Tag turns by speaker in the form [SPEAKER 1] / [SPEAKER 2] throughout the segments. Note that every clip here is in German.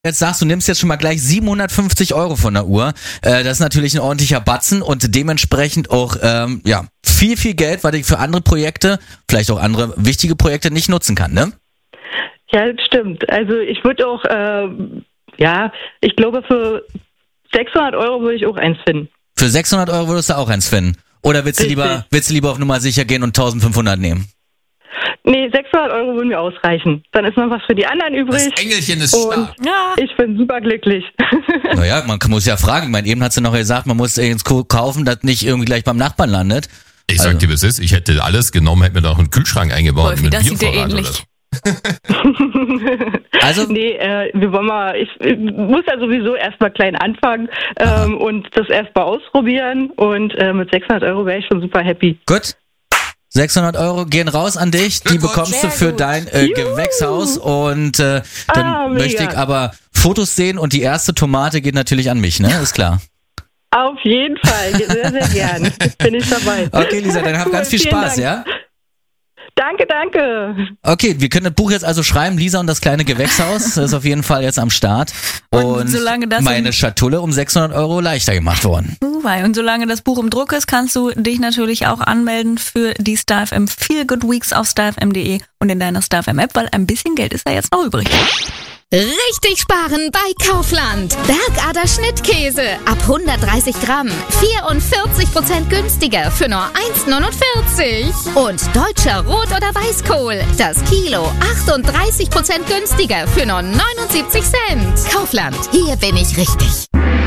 [SPEAKER 1] jetzt sagst, du nimmst jetzt schon mal gleich 750 € von der Uhr, das ist natürlich ein ordentlicher Batzen und dementsprechend auch viel Geld, was ich für andere Projekte, vielleicht auch andere wichtige Projekte nicht nutzen kann, ne?
[SPEAKER 2] Ja, das stimmt. Also ich würde auch, ich glaube für 600 € würde ich auch eins finden.
[SPEAKER 1] Für 600 € würdest du auch eins finden? Oder willst du lieber auf Nummer sicher gehen und 1500 nehmen?
[SPEAKER 2] Nee, 600 € würden mir ausreichen. Dann ist noch was für die anderen übrig.
[SPEAKER 3] Das Engelchen ist stark.
[SPEAKER 2] Ich bin super glücklich.
[SPEAKER 1] Naja, muss ja fragen. Ich meine, eben hat sie noch gesagt, man muss ins kaufen, das nicht irgendwie gleich beim Nachbarn landet.
[SPEAKER 3] Ich sag dir, wie es ist. Ich hätte alles genommen, hätte mir noch einen Kühlschrank eingebaut.
[SPEAKER 4] Wolfi,
[SPEAKER 3] mit
[SPEAKER 4] das sieht dir
[SPEAKER 3] Biervorrat
[SPEAKER 4] ähnlich.
[SPEAKER 1] Also
[SPEAKER 2] wir wollen mal, ich muss ja sowieso erstmal klein anfangen und das erstmal ausprobieren und mit 600 € wäre ich schon super happy.
[SPEAKER 1] Gut. 600 € gehen raus an dich, die bekommst du für dein Gewächshaus und dann möchte ich aber Fotos sehen und die erste Tomate geht natürlich an mich, ne? Ist klar.
[SPEAKER 2] Auf jeden Fall, sehr, sehr gern. Bin ich dabei.
[SPEAKER 1] Okay, Lisa, dann hab ganz viel Spaß, ja?
[SPEAKER 2] Danke.
[SPEAKER 1] Okay, wir können das Buch jetzt also schreiben, Lisa und das kleine Gewächshaus, das ist auf jeden Fall jetzt am Start. Und
[SPEAKER 4] solange das
[SPEAKER 1] meine Schatulle um 600 € leichter gemacht worden.
[SPEAKER 4] Und solange das Buch im Druck ist, kannst du dich natürlich auch anmelden für die StarFM Feel Good Weeks auf starfm.de und in deiner StarFM App, weil ein bisschen Geld ist da jetzt noch übrig.
[SPEAKER 5] Richtig sparen bei Kaufland. Bergader Schnittkäse ab 130 Gramm. 44% günstiger für nur 1,49. Und deutscher Rot- oder Weißkohl. Das Kilo 38% günstiger für nur 79 Cent. Kaufland. Hier bin ich richtig.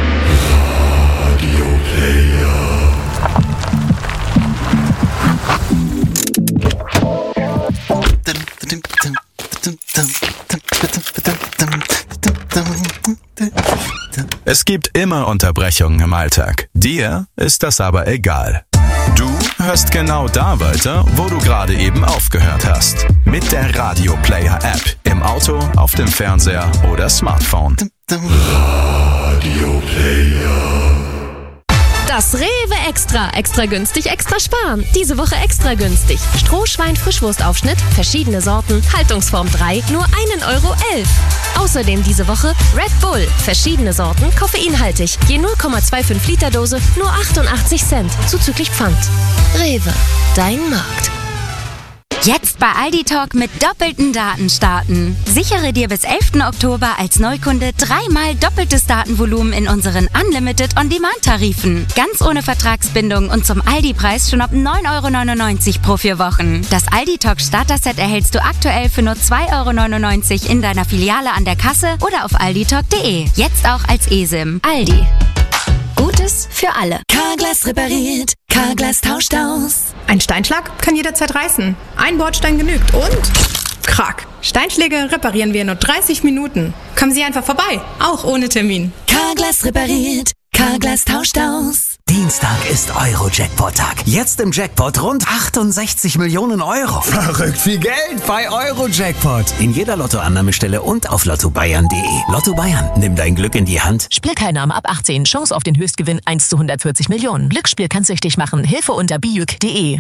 [SPEAKER 6] Es gibt immer Unterbrechungen im Alltag. Dir ist das aber egal. Du hörst genau da weiter, wo du gerade eben aufgehört hast. Mit der Radio Player App. Im Auto, auf dem Fernseher oder Smartphone. Radio Player.
[SPEAKER 7] Das Rewe Extra. Extra günstig, extra sparen. Diese Woche extra günstig. Strohschwein-Frischwurstaufschnitt, verschiedene Sorten, Haltungsform 3, nur 1,11 €. Außerdem diese Woche Red Bull, verschiedene Sorten, koffeinhaltig. Je 0,25 Liter Dose, nur 88 Cent, zuzüglich Pfand. Rewe, dein Markt.
[SPEAKER 8] Jetzt bei Aldi Talk mit doppelten Daten starten. Sichere dir bis 11. Oktober als Neukunde 3-mal doppeltes Datenvolumen in unseren Unlimited On-Demand-Tarifen. Ganz ohne Vertragsbindung und zum Aldi-Preis schon ab 9,99 € pro 4 Wochen. Das Aldi Talk Starter-Set erhältst du aktuell für nur 2,99 € in deiner Filiale an der Kasse oder auf alditalk.de. Jetzt auch als eSIM. Aldi. Gutes für alle.
[SPEAKER 9] Carglass repariert, Carglass tauscht aus.
[SPEAKER 10] Ein Steinschlag kann jederzeit reißen. Ein Bordstein genügt und krack. Steinschläge reparieren wir in nur 30 Minuten. Kommen Sie einfach vorbei, auch ohne Termin.
[SPEAKER 9] Carglass repariert, Carglass tauscht aus.
[SPEAKER 11] Dienstag ist Euro-Jackpot-Tag. Jetzt im Jackpot rund 68 Millionen €. Verrückt viel Geld bei Euro-Jackpot. In jeder Lottoannahmestelle und auf lottobayern.de. Lotto Bayern, nimm dein Glück in die Hand.
[SPEAKER 12] Spielteilnahme ab 18. Chance auf den Höchstgewinn 1 zu 140 Millionen. Glücksspiel kann süchtig machen. Hilfe unter biüc.de.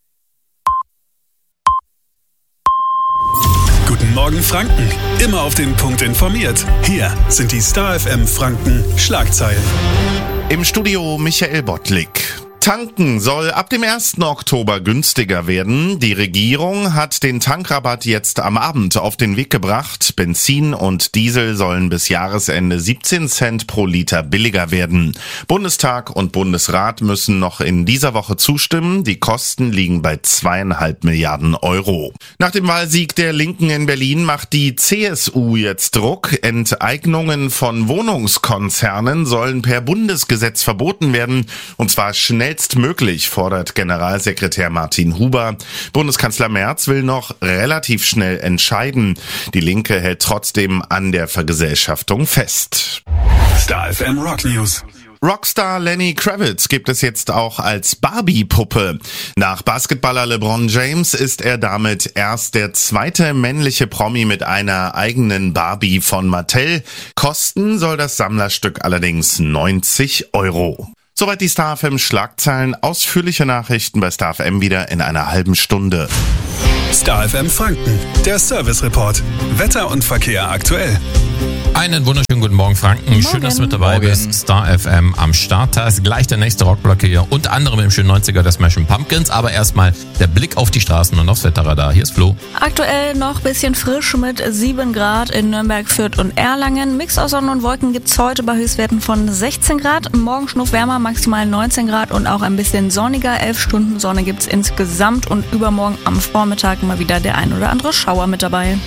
[SPEAKER 13] Guten Morgen Franken. Immer auf den Punkt informiert. Hier sind die StarFM Franken Schlagzeilen.
[SPEAKER 14] Im Studio Michael Bottlik. Tanken soll ab dem 1. Oktober günstiger werden. Die Regierung hat den Tankrabatt jetzt am Abend auf den Weg gebracht. Benzin und Diesel sollen bis Jahresende 17 Cent pro Liter billiger werden. Bundestag und Bundesrat müssen noch in dieser Woche zustimmen. Die Kosten liegen bei 2,5 Milliarden €. Nach dem Wahlsieg der Linken in Berlin macht die CSU jetzt Druck. Enteignungen von Wohnungskonzernen sollen per Bundesgesetz verboten werden. Und zwar schnellstmöglich, fordert Generalsekretär Martin Huber. Bundeskanzler Merz will noch relativ schnell entscheiden. Die Linke hält trotzdem an der Vergesellschaftung fest.
[SPEAKER 13] StarFM Rock News.
[SPEAKER 14] Rockstar Lenny Kravitz gibt es jetzt auch als Barbie-Puppe. Nach Basketballer LeBron James ist er damit erst der zweite männliche Promi mit einer eigenen Barbie von Mattel. Kosten soll das Sammlerstück allerdings 90 €. Soweit die StarFM Schlagzeilen. Ausführliche Nachrichten bei StarFM wieder in einer halben Stunde.
[SPEAKER 13] Star FM Franken, der Service Report. Wetter und Verkehr aktuell.
[SPEAKER 3] Einen wunderschönen guten Morgen, Franken. Schön, dass du mit dabei bist. Star FM am Start. Da ist gleich der nächste Rockblock hier. Unter anderem im schönen 90er der Smashing Pumpkins. Aber erstmal der Blick auf die Straßen und aufs Wetterradar. Hier ist Flo.
[SPEAKER 4] Aktuell noch ein bisschen frisch mit 7 Grad in Nürnberg, Fürth und Erlangen. Mix aus Sonne und Wolken gibt's heute bei Höchstwerten von 16 Grad. Morgen schnuff wärmer, maximal 19 Grad und auch ein bisschen sonniger. 11 Stunden Sonne gibt's insgesamt und übermorgen am Vormittag mal wieder der ein oder andere Schauer mit dabei.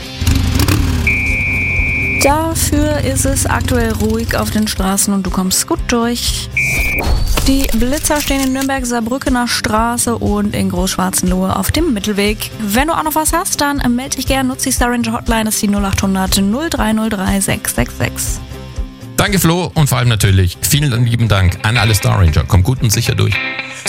[SPEAKER 4] Dafür ist es aktuell ruhig auf den Straßen und du kommst gut durch. Die Blitzer stehen in Nürnberg, Saarbrückener Straße und in Großschwarzenlohe auf dem Mittelweg. Wenn du auch noch was hast, dann melde dich gerne, nutze die Star Ranger Hotline, das ist die 0800 0303 666.
[SPEAKER 3] Danke Flo und vor allem natürlich vielen lieben Dank an alle Star Ranger. Kommt gut und sicher durch.